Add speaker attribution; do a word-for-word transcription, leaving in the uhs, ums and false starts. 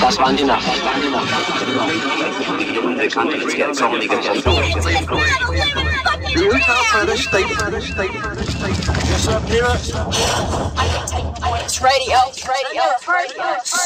Speaker 1: Das waren die Nacht. Das waren die Nacht. Unbekannte zornige
Speaker 2: Do you tell further state, further state, further state? Yes, sir, Peter.
Speaker 3: It's radio, it's radio, it's radio.